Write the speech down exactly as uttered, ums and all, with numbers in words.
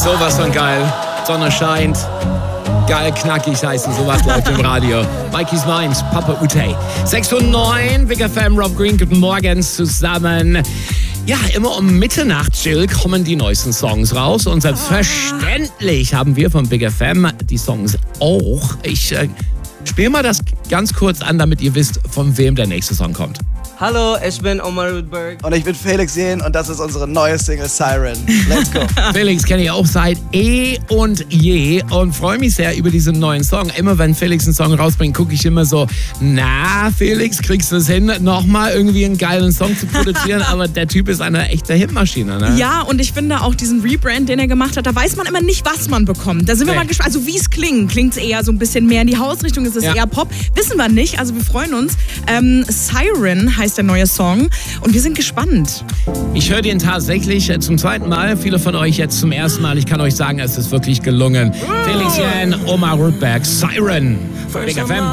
Sowas von geil. Sonne scheint. Geil, knackig heißen, sowas läuft im Radio. Mikey's Minds, Papa Ute. sechs Uhr neun, Big F M, Rob Green, guten Morgen zusammen. Ja, immer um Mitternacht, Jill, kommen die neuesten Songs raus. Und selbstverständlich haben wir von Big F M die Songs auch. Ich äh, spiele mal das ganz kurz an, damit ihr wisst, von wem der nächste Song kommt. Hallo, ich bin Omar Rudberg. Und ich bin Felix Jähn und das ist unsere neue Single Siren. Let's go. Felix kenne ich auch seit eh und je und freue mich sehr über diesen neuen Song. Immer wenn Felix einen Song rausbringt, gucke ich immer so, na Felix, kriegst du es hin, nochmal irgendwie einen geilen Song zu produzieren? Aber der Typ ist eine echte Hitmaschine, ne? Ja, und ich finde auch diesen Rebrand, den er gemacht hat, da weiß man immer nicht, was man bekommt. Da sind wir Nee. mal gespannt. Also wie es klingt. Klingt es eher so ein bisschen mehr in die Hausrichtung? Ist es Ja. eher Pop? Wissen wir nicht. Also wir freuen uns. Ähm, Siren heißt der neue Song und wir sind gespannt. Ich höre den tatsächlich äh, zum zweiten Mal. Viele von euch jetzt zum ersten Mal. Ich kann euch sagen, es ist wirklich gelungen. Felix Jähn, Omar Rudberg, Siren. Big F M.